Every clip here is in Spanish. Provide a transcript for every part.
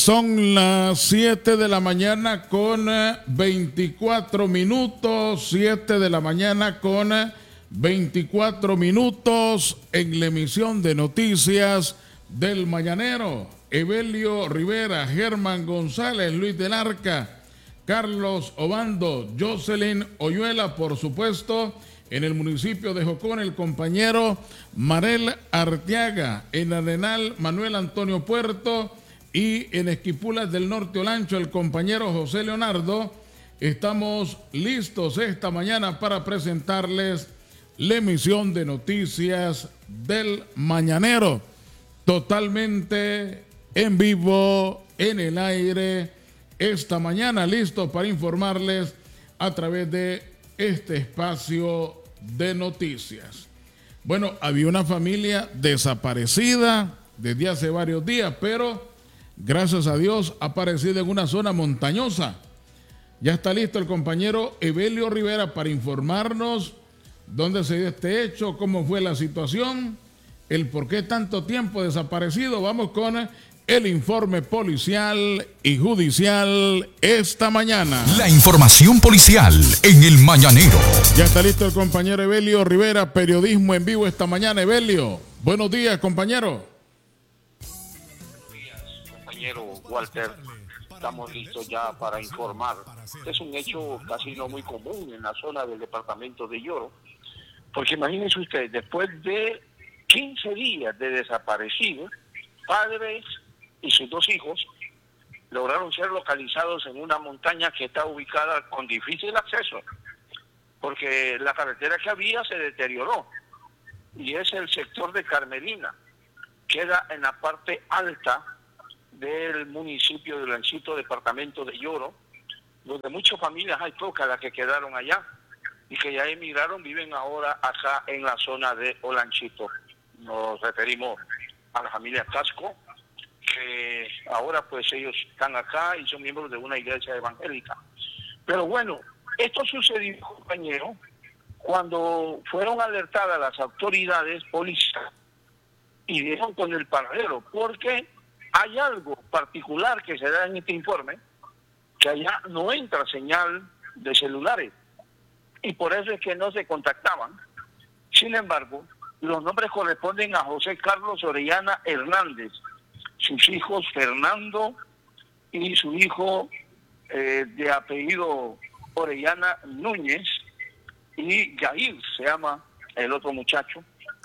Son las 7 de la mañana con 24 minutos, 7 de la mañana con 24 minutos en la emisión de noticias del Mañanero. Evelio Rivera, Germán González, Luis del Arca, Carlos Obando, Jocelyn Oyuela, por supuesto, en el municipio de Jocón, el compañero Marel Arteaga, en Arenal, Manuel Antonio Puerto, y en Esquipulas del Norte Olancho, el compañero José Leonardo. Estamos listos esta mañana para presentarles la emisión de noticias del Mañanero, totalmente en vivo, en el aire, esta mañana listos para informarles a través de este espacio de noticias. Bueno, había una familia desaparecida desde hace varios días, pero gracias a Dios ha aparecido en una zona montañosa. Ya está listo el compañero Evelio Rivera para informarnos dónde se dio este hecho, cómo fue la situación, el por qué tanto tiempo desaparecido. Vamos con el informe policial y judicial esta mañana. La información policial en el Mañanero. Ya está listo el compañero Evelio Rivera, periodismo en vivo esta mañana. Evelio, buenos días, compañero. Compañero Walter, estamos listos ya para informar. Es un hecho casi no muy común en la zona del departamento de Yoro, porque imagínense usted, después de 15 días de desaparecido, padres y sus dos hijos lograron ser localizados en una montaña que está ubicada con difícil acceso, porque la carretera que había se deterioró, y es el sector de Carmelina, queda en la parte alta del municipio de Olanchito, departamento de Yoro, donde muchas familias, hay pocas las que quedaron allá y que ya emigraron, viven ahora acá en la zona de Olanchito. Nos referimos a la familia Casco, que ahora pues ellos están acá y son miembros de una iglesia evangélica. Pero bueno, esto sucedió, compañero, cuando fueron alertadas las autoridades policiales y dieron con el paradero, porque hay algo particular que se da en este informe, que allá no entra señal de celulares, y por eso es que no se contactaban. Sin embargo, los nombres corresponden a José Carlos Orellana Hernández, sus hijos Fernando y su hijo de apellido Orellana Núñez, y Yair se llama el otro muchacho,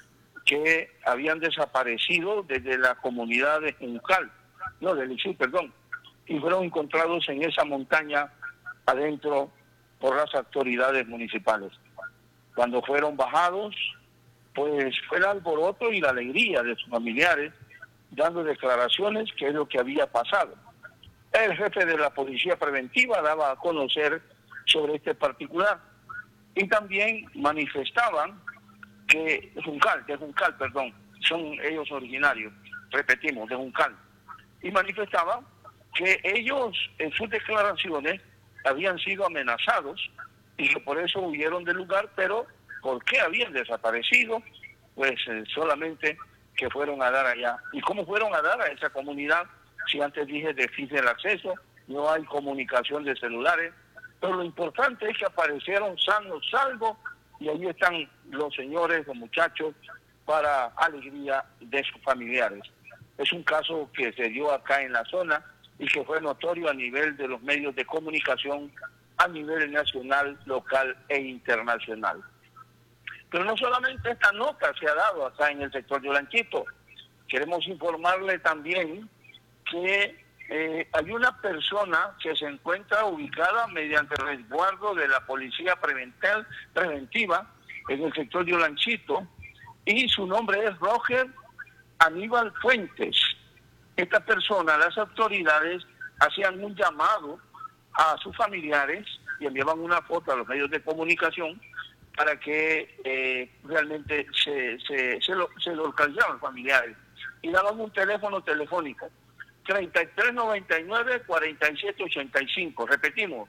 que habían desaparecido desde la comunidad de Juncal, no, del Ixú, perdón, y fueron encontrados en esa montaña adentro por las autoridades municipales. Cuando fueron bajados, pues fue el alboroto y la alegría de sus familiares, dando declaraciones que es lo que había pasado. El jefe de la policía preventiva daba a conocer sobre este particular, y también manifestaban que de Juncal, perdón, son ellos originarios, repetimos, de Juncal, y manifestaban que ellos en sus declaraciones habían sido amenazados y que por eso huyeron del lugar, pero ¿por qué habían desaparecido? Pues solamente que fueron a dar allá. ¿Y cómo fueron a dar a esa comunidad? Si antes dije difícil acceso, no hay comunicación de celulares, pero lo importante es que aparecieron sanos, salvos, y ahí están los señores, los muchachos, para alegría de sus familiares. Es un caso que se dio acá en la zona y que fue notorio a nivel de los medios de comunicación, a nivel nacional, local e internacional. Pero no solamente esta nota se ha dado acá en el sector de Olanchito. Queremos informarle también que hay una persona que se encuentra ubicada mediante resguardo de la policía preventiva en el sector de Olanchito, y su nombre es Roger Aníbal Fuentes. Esta persona, las autoridades hacían un llamado a sus familiares y enviaban una foto a los medios de comunicación para que realmente se localizaran los familiares, y daban un teléfono telefónico 3399-4785, repetimos,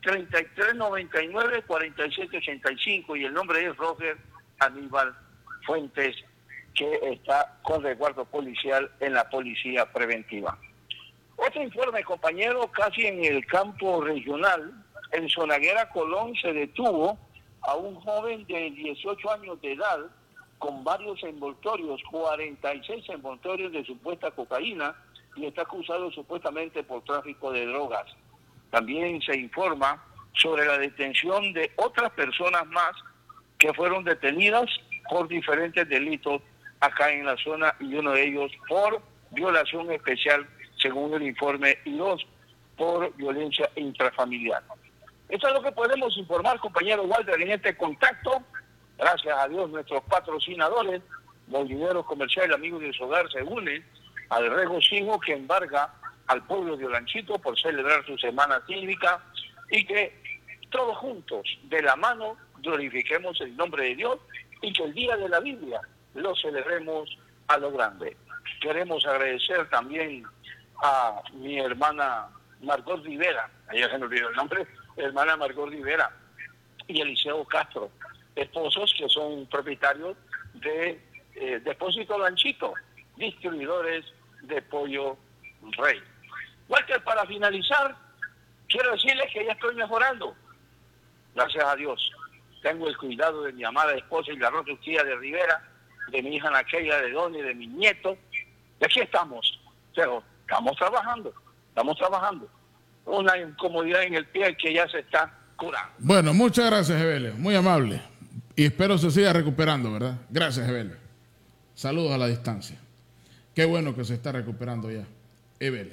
3399-4785, y el nombre es Roger Aníbal Fuentes, que está con resguardo policial en la policía preventiva. Otro informe, compañero, casi en el campo regional, en Zonaguera, Colón, se detuvo a un joven de 18 años de edad con varios envoltorios, 46 envoltorios de supuesta cocaína, y está acusado supuestamente por tráfico de drogas. También se informa sobre la detención de otras personas más que fueron detenidas por diferentes delitos acá en la zona, y uno de ellos por violación especial, según el informe, y dos por violencia intrafamiliar. Eso es lo que podemos informar, compañero Walter, en este contacto. Gracias a Dios, nuestros patrocinadores, Molineros Comercial, Amigos de su Hogar, se unen al regocijo que embarga al pueblo de Olanchito por celebrar su semana cívica, y que todos juntos, de la mano, glorifiquemos el nombre de Dios, y que el día de la Biblia lo celebremos a lo grande. Queremos agradecer también a mi hermana Margot Rivera, ella se me olvidó el nombre, hermana Margot Rivera, y Eliseo Castro, esposos que son propietarios de Depósito Lanchito, distribuidores de pollo rey. Walter, para finalizar, quiero decirles que ya estoy mejorando, gracias a Dios. Tengo el cuidado de mi amada esposa y la Tía de Rivera, de mi hija Naqueya de Doni, de mi nieto, y aquí estamos, pero estamos trabajando. Una incomodidad en el pie que ya se está curando. Bueno, muchas gracias, Evelio, muy amable. Y espero se siga recuperando, ¿verdad? Gracias, Evelio. Saludos a la distancia. Qué bueno que se está recuperando ya, Evelio.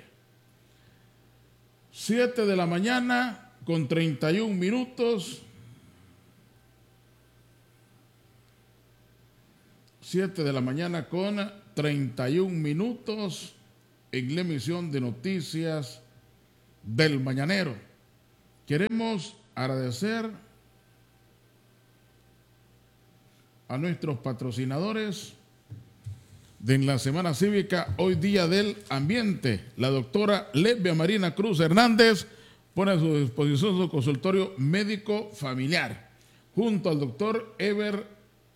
7 de la mañana con 31 minutos. 7 de la mañana con 31 minutos en la emisión de noticias del Mañanero. Queremos agradecer a nuestros patrocinadores de la Semana Cívica, hoy Día del Ambiente. La doctora Lesbia Marina Cruz Hernández pone a su disposición su consultorio médico familiar, junto al doctor Ever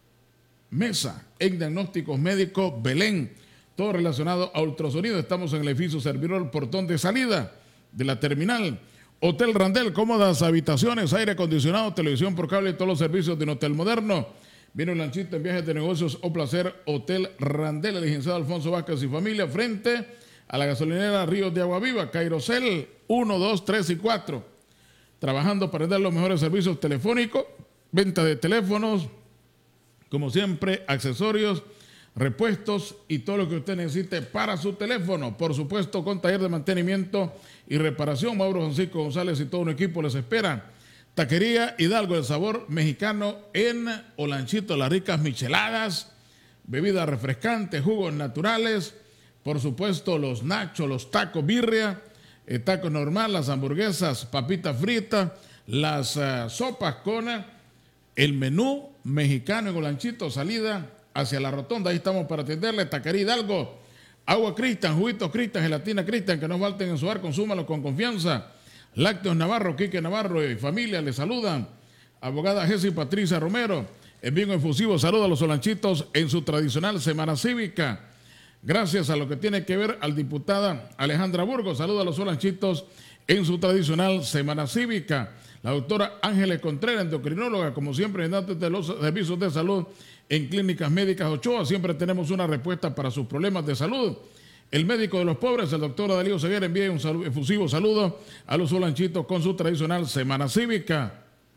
Mesa, en Diagnósticos Médicos Belén, todo relacionado a ultrasonido. Estamos en el edificio Servirol, portón de salida de la terminal. Hotel Randel, cómodas habitaciones, aire acondicionado, televisión por cable y todos los servicios de un hotel moderno. Viene un lanchito en viajes de negocios o placer. Hotel Randel, el licenciado Alfonso Vázquez y familia, frente a la gasolinera Ríos de Agua Viva, Cairosel 1, 2, 3 y 4. Trabajando para dar los mejores servicios telefónicos, venta de teléfonos, como siempre, accesorios, repuestos y todo lo que usted necesite para su teléfono. Por supuesto, con taller de mantenimiento y reparación. Mauro Francisco González y todo un equipo les espera. Taquería Hidalgo, el sabor mexicano en Olanchito, las ricas micheladas, bebidas refrescantes, jugos naturales, por supuesto los nachos, los tacos birria, tacos normal, las hamburguesas, papitas fritas, las sopas con el menú mexicano en Olanchito, salida hacia la rotonda. Ahí estamos para atenderle. Taquería Hidalgo, agua Cristian, juguitos Cristian, gelatina Cristian, que no falten en su hogar, consúmalo con confianza. Lácteos Navarro, Quique Navarro y familia le saludan. Abogada Jessy Patricia Romero, envío efusivo saludo a los olanchitos en su tradicional Semana Cívica. Gracias a lo que tiene que ver al diputada Alejandra Burgos, saludo a los olanchitos en su tradicional Semana Cívica. La doctora Ángeles Contreras, endocrinóloga, como siempre, en datos de los servicios de salud en Clínicas Médicas Ochoa, siempre tenemos una respuesta para sus problemas de salud. El médico de los pobres, el doctor Adalio Ceguera, envía un efusivo saludo a los olanchitos con su tradicional Semana Cívica.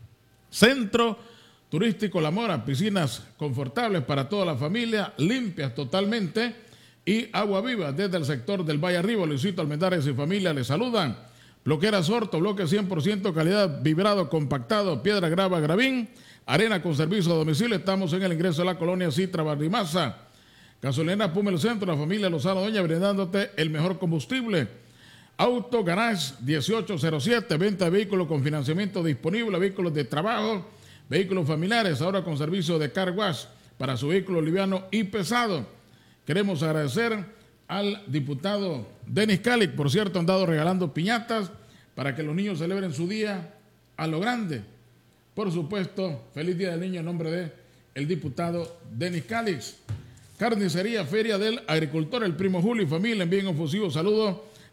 Centro Turístico La Mora, piscinas confortables para toda la familia, limpias totalmente, y agua viva desde el sector del Valle Arriba. Luisito Almendares y familia le saludan. Bloquera Sorto, bloque 100% calidad, vibrado, compactado, piedra, grava, gravín, arena con servicio a domicilio. Estamos en el ingreso de la colonia Citra Barrimaza. Gasolina Puma el Centro, la familia Lozano Doña, brindándote el mejor combustible. Auto Garage 1807, venta de vehículos con financiamiento disponible, vehículos de trabajo, vehículos familiares, ahora con servicio de car wash para su vehículo liviano y pesado. Queremos agradecer al diputado Denis Calic, por cierto, han dado regalando piñatas para que los niños celebren su día a lo grande. Por supuesto, feliz Día del Niño en nombre de el diputado Denis Calic. Carnicería Feria del Agricultor, el primo Julio y familia, envíen un efusivo saludo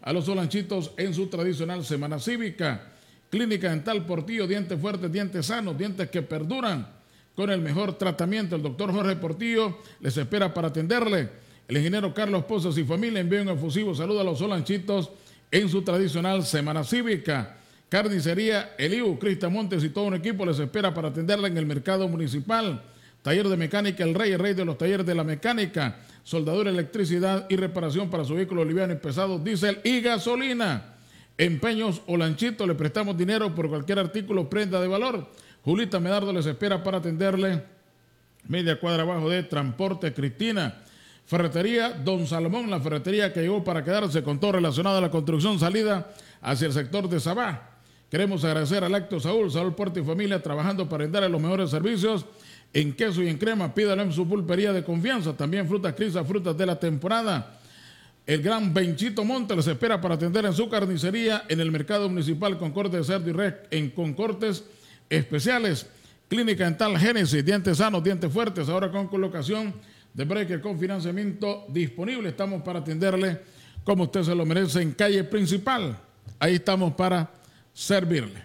a los Solanchitos en su tradicional Semana Cívica. Clínica Dental Portillo, dientes fuertes, dientes sanos, dientes que perduran con el mejor tratamiento. El doctor Jorge Portillo les espera para atenderle. El ingeniero Carlos Pozos y familia envía un efusivo saludo a los Solanchitos en su tradicional Semana Cívica. Carnicería Eliu, Cristian Montes y todo un equipo les espera para atenderle en el mercado municipal. Taller de mecánica el rey de los talleres de la mecánica. Soldadura, electricidad y reparación para su vehículo liviano y pesado, diésel y gasolina. Empeños Olanchito, le prestamos dinero por cualquier artículo, prenda de valor. Julita Medardo les espera para atenderle. Media cuadra abajo de Transporte Cristina. Ferretería Don Salomón, la ferretería que llegó para quedarse con todo relacionado a la construcción, salida hacia el sector de Sabá. Queremos agradecer al Acto Saúl Puerto y Familia, trabajando para darle los mejores servicios en queso y en crema. Pídalo en su pulpería de confianza. También frutas crisas, frutas de la temporada. El gran Benchito Monte les espera para atender en su carnicería en el mercado municipal con corte de cerdo y res con cortes especiales. Clínica Dental Génesis, dientes sanos, dientes fuertes, ahora con colocación de breaker con financiamiento disponible. Estamos para atenderle como usted se lo merece en calle principal. Ahí estamos para servirle.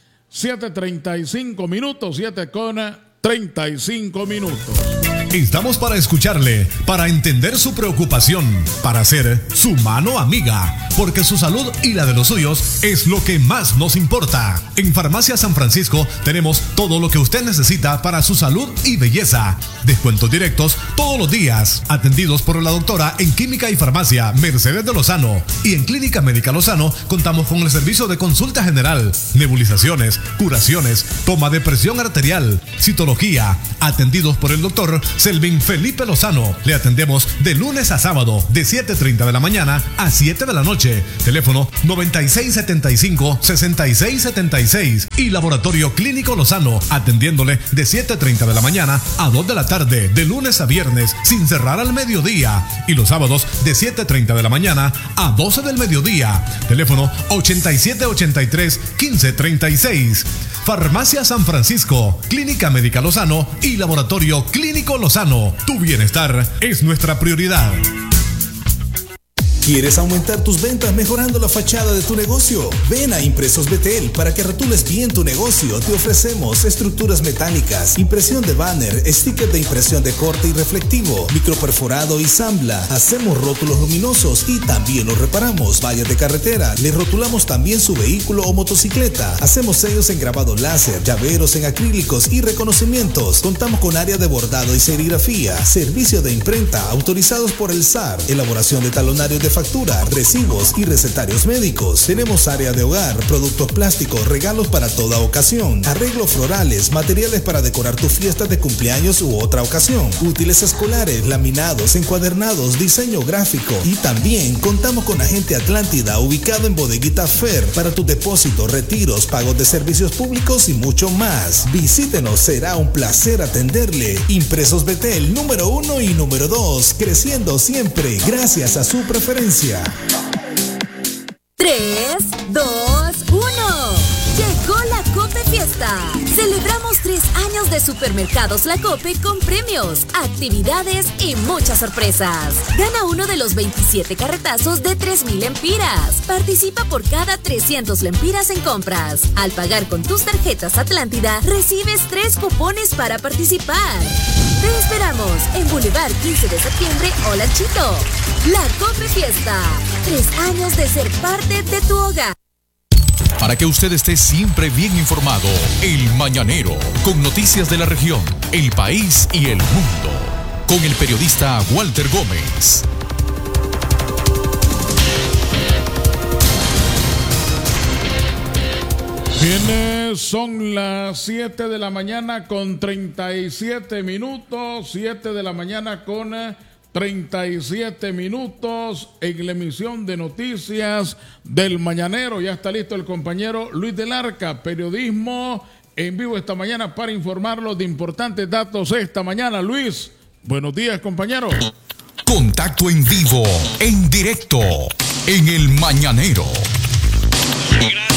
7:35 minutos, 7:35 minutos. Estamos para escucharle, para entender su preocupación, para ser su mano amiga, porque su salud y la de los suyos es lo que más nos importa. En Farmacia San Francisco tenemos todo lo que usted necesita para su salud y belleza. Descuentos directos todos los días, atendidos por la doctora en Química y Farmacia Mercedes de Lozano. Y en Clínica Médica Lozano contamos con el servicio de consulta general, nebulizaciones, curaciones, toma de presión arterial, citología, atendidos por el doctor Selvin Felipe Lozano. Le atendemos de lunes a sábado de 7:30 de la mañana a 7 de la noche. Teléfono 9675-6676. Y Laboratorio Clínico Lozano, atendiéndole de 7:30 de la mañana a 2 de la tarde, de lunes a viernes, sin cerrar al mediodía. Y los sábados de 7:30 de la mañana a 12 del mediodía. Teléfono 8783-1536. Farmacia San Francisco, Clínica Médica Lozano y Laboratorio Clínico Lozano. Tu bienestar es nuestra prioridad. ¿Quieres aumentar tus ventas mejorando la fachada de tu negocio? Ven a Impresos Betel para que retoles bien tu negocio. Te ofrecemos estructuras metálicas, impresión de banner, sticker de impresión de corte y reflectivo, microperforado y zambla. Hacemos rótulos luminosos y también los reparamos. Vallas de carretera, le rotulamos también su vehículo o motocicleta. Hacemos sellos en grabado láser, llaveros en acrílicos y reconocimientos. Contamos con área de bordado y serigrafía, servicio de imprenta autorizados por el SAR, elaboración de talonarios de factura, recibos y recetarios médicos. Tenemos área de hogar, productos plásticos, regalos para toda ocasión, arreglos florales, materiales para decorar tu fiesta de cumpleaños u otra ocasión, útiles escolares, laminados, encuadernados, diseño gráfico. Y también contamos con Agente Atlántida, ubicado en Bodeguita Fer, para tus depósitos, retiros, pagos de servicios públicos y mucho más. Visítenos, será un placer atenderle. Impresos Betel, número 1 y número 2, creciendo siempre gracias a su preferencia. 3, 2, 1. Llegó la Cope Fiesta. Celebramos 3 años de Supermercados La Cope con premios, actividades y muchas sorpresas. Gana uno de los 27 carretazos de 3,000 lempiras. Participa por cada 300 lempiras en compras. Al pagar con tus tarjetas Atlántida, recibes 3 cupones para participar. Te esperamos en Boulevard 15 de septiembre, Olanchito. La Cope Fiesta. 3 años de ser parte de tu hogar. Para que usted esté siempre bien informado, El Mañanero, con noticias de la región, el país y el mundo. Con el periodista Walter Gómez. Bien, son las 7 de la mañana con 37 minutos, 7 de la mañana con 37 minutos en la emisión de noticias del Mañanero. Ya está listo el compañero Luis del Arca, periodismo en vivo esta mañana para informarlos de importantes datos esta mañana. Luis, buenos días, compañero. Contacto en vivo, en directo, en el Mañanero. Gracias.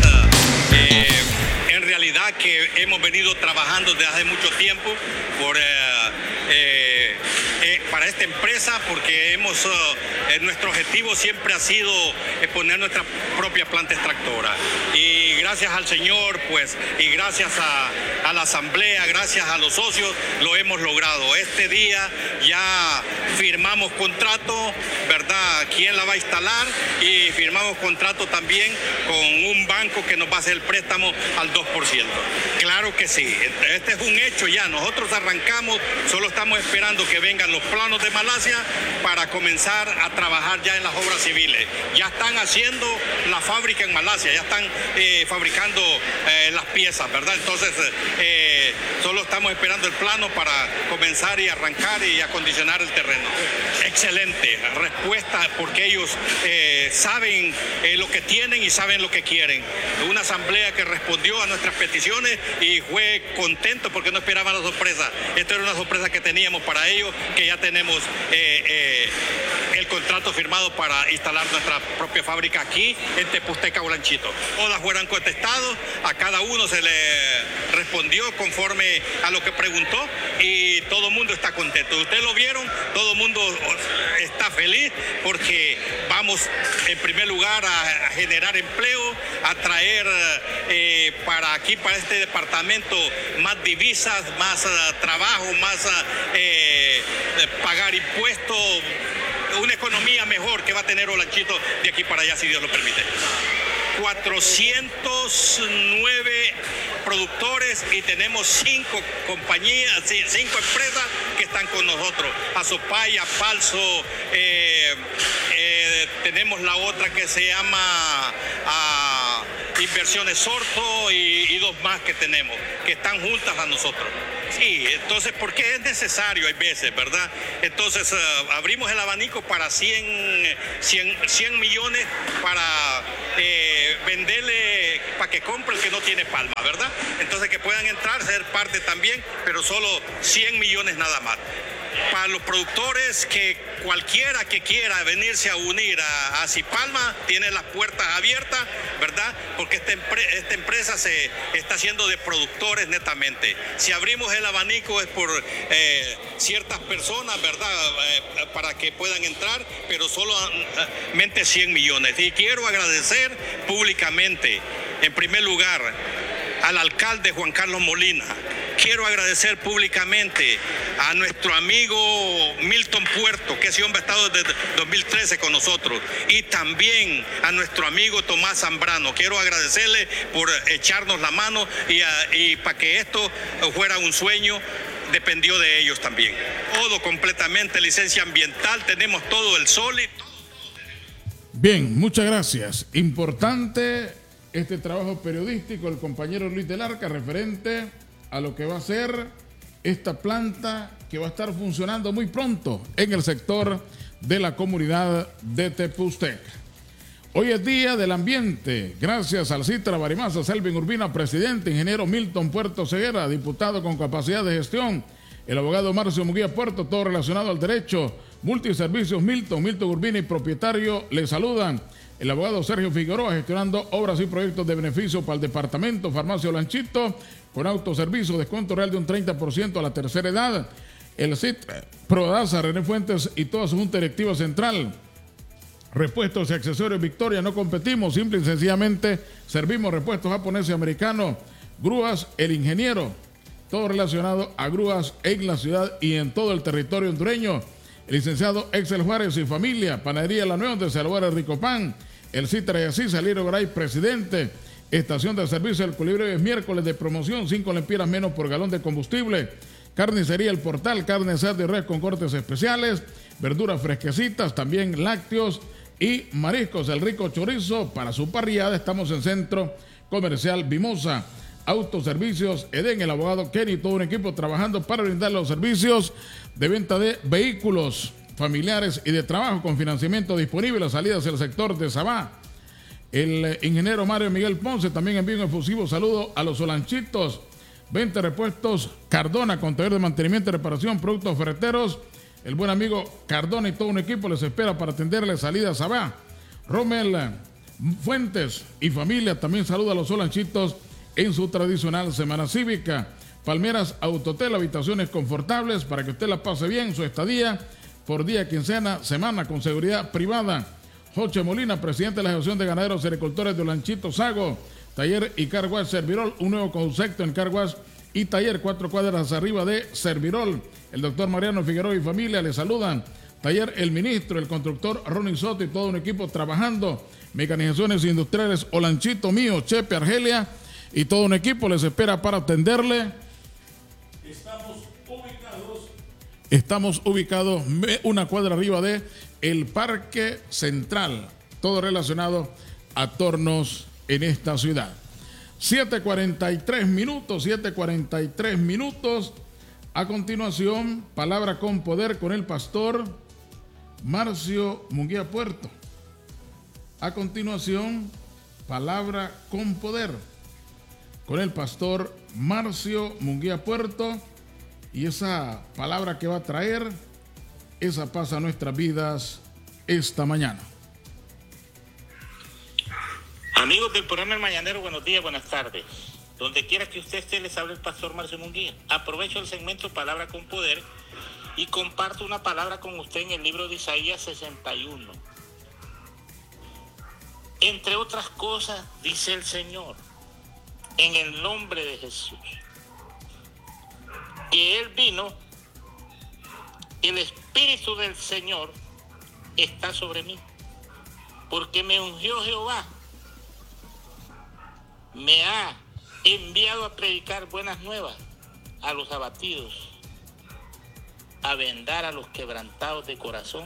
En realidad que hemos venido trabajando desde hace mucho tiempo por para esta empresa, porque nuestro objetivo siempre ha sido poner nuestra propia planta extractora. Y gracias al Señor, pues, y gracias a la Asamblea, gracias a los socios, lo hemos logrado. Este día ya firmamos contrato, ¿verdad? ¿Quién la va a instalar? Y firmamos contrato también con un banco que nos va a hacer el préstamo al 2%. Claro que sí, este es un hecho ya. Nosotros arrancamos, solo estamos esperando que vengan los planos de Malasia para comenzar a trabajar ya en las obras civiles. Ya están haciendo la fábrica en Malasia, ya están fabricando las piezas, ¿verdad? Entonces, solo estamos esperando el plano para comenzar y arrancar y acondicionar el terreno. Excelente respuesta, porque ellos saben lo que tienen y saben lo que quieren. Una asamblea que respondió a nuestras peticiones y fue contento porque no esperaban la sorpresa. Esta era una sorpresa que teníamos para ellos, que ya tenemos el contrato firmado para instalar nuestra propia fábrica aquí en Tepusteca, Olanchito. Todas fueron contestados, a cada uno se le respondió conforme a lo que preguntó y todo el mundo está contento. Ustedes lo vieron, todo el mundo está feliz porque vamos en primer lugar a generar empleo, a traer para aquí, para este departamento, más divisas, más trabajo, más pagar impuestos, una economía mejor que va a tener Olanchito de aquí para allá, si Dios lo permite. 409 productores y tenemos 5 compañías, 5 empresas que están con nosotros. Azopaya, Falso, tenemos la otra que se llama Inversiones Sorto y 2 más que tenemos, que están juntas a nosotros. Sí, entonces, porque es necesario, hay veces, ¿verdad? Entonces, abrimos el abanico para 100 millones para venderle, para que compre el que no tiene palma, ¿verdad? Entonces, que puedan entrar, ser parte también, pero solo 100 millones nada más. Para los productores, que cualquiera que quiera venirse a unir a Cipalma tiene las puertas abiertas, ¿verdad? Porque esta empresa se está haciendo de productores netamente. Si abrimos el abanico es por ciertas personas, ¿verdad? Para que puedan entrar, pero solamente 100 millones. Y quiero agradecer públicamente, en primer lugar, al alcalde Juan Carlos Molina. Quiero agradecer públicamente a nuestro amigo Milton Puerto, que ese hombre ha estado desde 2013 con nosotros, y también a nuestro amigo Tomás Zambrano. Quiero agradecerle por echarnos la mano y para que esto fuera un sueño, dependió de ellos también. Todo completamente, licencia ambiental, tenemos todo el sol y todo. Bien, muchas gracias. Importante este trabajo periodístico del compañero Luis del Arca referente a lo que va a ser esta planta que va a estar funcionando muy pronto en el sector de la comunidad de Tepusteca. Hoy es Día del Ambiente, gracias al Citra Barimasa, Selvin Urbina, presidente, ingeniero Milton Puerto Ceguera, diputado con capacidad de gestión, el abogado Marcio Muguía Puerto, todo relacionado al derecho, multiservicios Milton Urbina y propietario, le saludan. El abogado Sergio Figueroa, gestionando obras y proyectos de beneficio para el departamento, Farmacia Olanchito, con autoservicio, descuento real de un 30% a la tercera edad. El CIT, Prodasa, René Fuentes y toda su junta directiva central. Repuestos y accesorios Victoria, no competimos, simple y sencillamente servimos repuestos japoneses y americanos. Grúas, El Ingeniero, todo relacionado a grúas en la ciudad y en todo el territorio hondureño. El licenciado Excel Juárez y familia, Panadería La Nueva, de Salvador el Rico Pan. El Citra y así, Saliro Garay, presidente. Estación de servicio del Colibrí, es miércoles de promoción, 5 lempiras menos por galón de combustible. Carnicería El Portal, carne cerdo y res con cortes especiales, verduras fresquecitas, también lácteos y mariscos. El rico chorizo para su parrillada. Estamos en Centro Comercial Vimosa. Autoservicios Edén, el abogado Kenny, todo un equipo trabajando para brindar los servicios de venta de vehículos familiares y de trabajo con financiamiento disponible. Las salidas del sector de Sabá. El ingeniero Mario Miguel Ponce también envía un efusivo saludo a los Olanchitos. 20 repuestos Cardona, con taller de mantenimiento y reparación, productos ferreteros. El buen amigo Cardona y todo un equipo les espera para atenderle salida a Sabá. Rommel Fuentes y familia también saluda a los Olanchitos en su tradicional semana cívica. Palmeras Autotel, habitaciones confortables para que usted la pase bien su estadía por día, quincena, semana con seguridad privada. Joche Molina, presidente de la Asociación de Ganaderos y Agricultores de Olanchito, Sago, taller y car wash Servirol, un nuevo concepto en car wash y taller 4 cuadras arriba de Servirol. El doctor Mariano Figueroa y familia le saludan. Taller El Ministro, el constructor Ronnie Soto y todo un equipo trabajando. Mecanizaciones Industriales Olanchito, mío, Chepe, Argelia y todo un equipo les espera para atenderle. Estamos ubicados una cuadra arriba de el Parque Central. Todo relacionado a tornos en esta ciudad. 7:43 minutos. A continuación, palabra con poder con el pastor Marcio Munguía Puerto. A continuación, palabra con poder con el pastor Marcio Munguía Puerto. Y esa palabra que va a traer, esa pasa a nuestras vidas esta mañana. Amigos del programa El Mañanero, buenos días, buenas tardes. Donde quiera que usted esté, les habla el pastor Marcio Munguía. Aprovecho el segmento Palabra con Poder y comparto una palabra con usted en el libro de Isaías 61. Entre otras cosas, dice el Señor, en el nombre de Jesús, que Él vino, el Espíritu del Señor está sobre mí, porque me ungió Jehová, me ha enviado a predicar buenas nuevas a los abatidos, a vendar a los quebrantados de corazón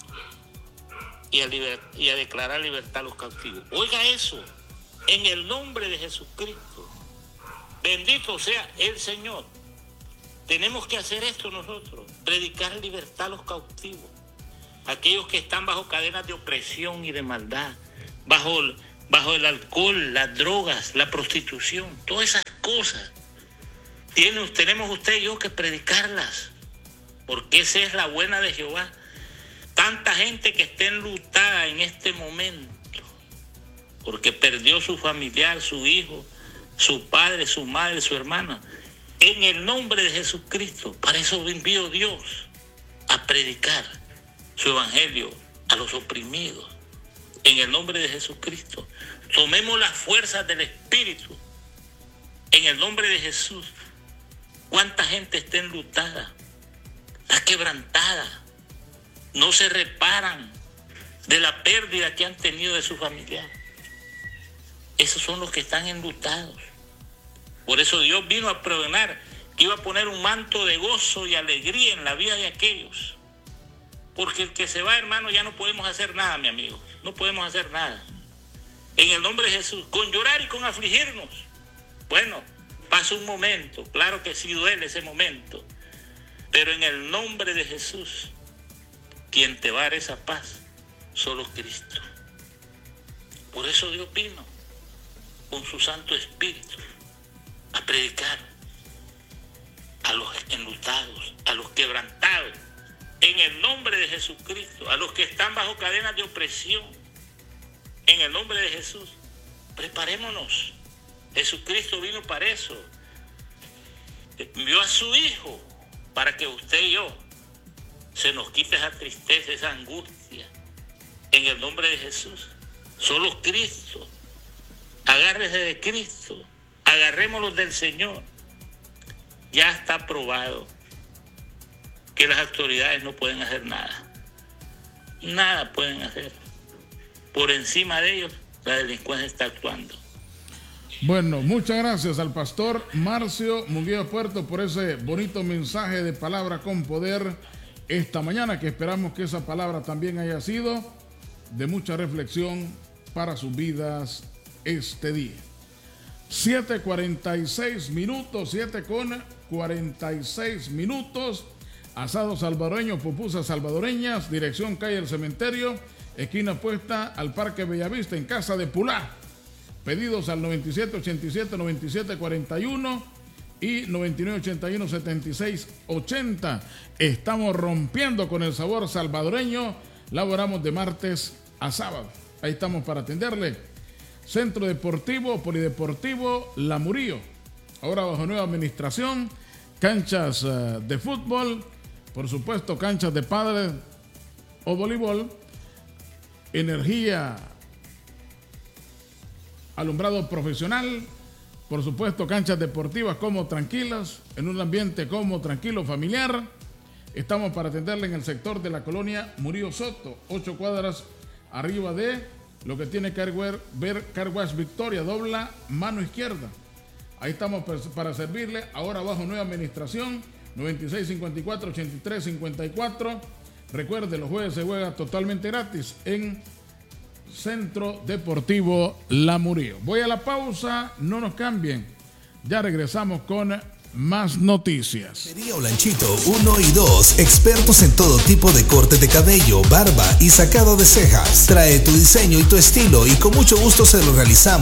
y a declarar libertad a los cautivos. Oiga eso, en el nombre de Jesucristo, bendito sea el Señor. Tenemos que hacer esto nosotros, predicar libertad a los cautivos, aquellos que están bajo cadenas de opresión y de maldad, bajo el alcohol, las drogas, la prostitución, todas esas cosas. Tenemos usted y yo que predicarlas, porque esa es la buena de Jehová. Tanta gente que está enlutada en este momento, porque perdió su familiar, su hijo, su padre, su madre, su hermana. En el nombre de Jesucristo, para eso envió Dios a predicar su evangelio a los oprimidos. En el nombre de Jesucristo, tomemos las fuerzas del Espíritu. En el nombre de Jesús, cuánta gente está enlutada, está quebrantada, no se reparan de la pérdida que han tenido de su familiar. Esos son los que están enlutados. Por eso Dios vino a pregonar que iba a poner un manto de gozo y alegría en la vida de aquellos. Porque el que se va, hermano, ya no podemos hacer nada, mi amigo. No podemos hacer nada. En el nombre de Jesús, con llorar y con afligirnos. Bueno, pasa un momento, claro que sí duele ese momento. Pero en el nombre de Jesús, quien te va a dar esa paz, solo Cristo. Por eso Dios vino con su Santo Espíritu a predicar a los enlutados, a los quebrantados, en el nombre de Jesucristo, a los que están bajo cadenas de opresión, en el nombre de Jesús. Preparémonos. Jesucristo vino para eso. Envió a su Hijo para que usted y yo se nos quite esa tristeza, esa angustia, en el nombre de Jesús. Solo Cristo. Agárrese de Cristo. Agarrémonos del Señor. Ya está probado que las autoridades no pueden hacer nada. Nada pueden hacer. Por encima de ellos, la delincuencia está actuando. Bueno, muchas gracias al pastor Marcio Munguía Puerto por ese bonito mensaje de palabra con poder esta mañana, que esperamos que esa palabra también haya sido de mucha reflexión para sus vidas este día. 7:46 minutos, 7:46 minutos. Asado salvadoreño, pupusas salvadoreñas, dirección calle El Cementerio, esquina opuesta al Parque Bellavista, en Casa de Pulá. Pedidos al 9787-9741 y 9981-7680. Estamos rompiendo con el sabor salvadoreño. Laboramos de martes a sábado. Ahí estamos para atenderle. Centro Deportivo, Polideportivo La Murillo. ahora bajo nueva administración, canchas de fútbol, por supuesto canchas de pádel o voleibol, energía, alumbrado profesional, por supuesto canchas deportivas como tranquilas, en un ambiente como tranquilo, familiar. Estamos para atenderle en el sector de la colonia Murillo Soto, 8 cuadras arriba de lo que tiene que ver Car Wash Victoria, dobla mano izquierda. Ahí estamos para servirle, ahora bajo nueva administración, 9654-8354. Recuerde, los jueves se juega totalmente gratis en Centro Deportivo La Murillo. Voy a la pausa, no nos cambien. Ya regresamos con más noticias. Peluquería Olanchito 1 y 2, expertos en todo tipo de corte de cabello, barba y sacado de cejas. Trae tu diseño y tu estilo y con mucho gusto se lo realizamos.